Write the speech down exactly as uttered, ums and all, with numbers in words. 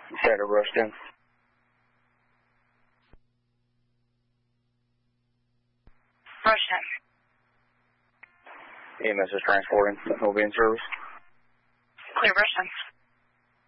Shadow Rushton. Rushton. E M S is transporting. Will be in service. Clear, Rushton.